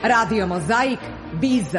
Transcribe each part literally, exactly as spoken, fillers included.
Radio Mozaik, Biza.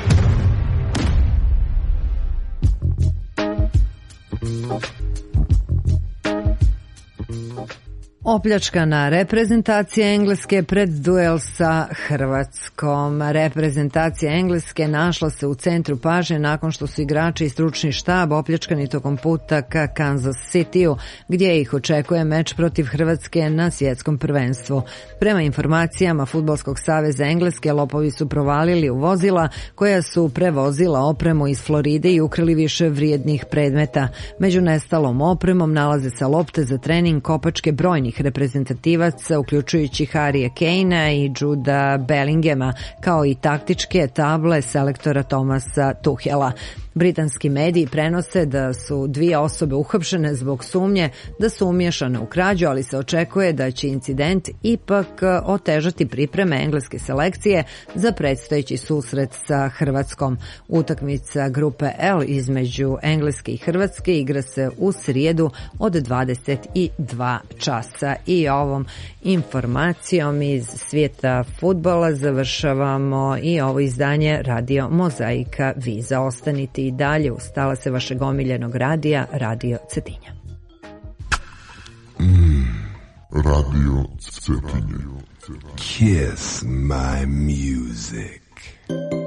Opljačkana reprezentacija Engleske pred duel sa Hrvatskom. Reprezentacija Engleske našla se u centru pažnje nakon što su igrači i stručni štab opljačkani tokom puta ka Kansas Cityu, gdje ih očekuje meč protiv Hrvatske na svjetskom prvenstvu. Prema informacijama Fudbalskog saveza Engleske, lopovi su provalili u vozila koja su prevozila opremu iz Floride i ukrali više vrijednih predmeta. Među nestalom opremom nalaze se lopte za trening, kopačke brojnih reprezentativaca, uključujući Harrya Kanea i Juda Bellinghama, kao i taktičke table selektora Thomasa Tuchela. Britanski mediji prenose da su dvije osobe uhapšene zbog sumnje da su umiješane u krađu, ali se očekuje da će incident ipak otežati pripreme engleske selekcije za predstojeći susret sa Hrvatskom. Utakmica grupe L između Engleske i Hrvatske igra se u srijedu od dvadeset dva časa. I ovom informacijom iz svijeta fudbala završavamo i ovo izdanje Radio Mozaika Viza. Ostanite i dalje uz talase vašeg omiljenog radija, Radio Cetinja. Mm, Radio Cetinja. Kiss my music.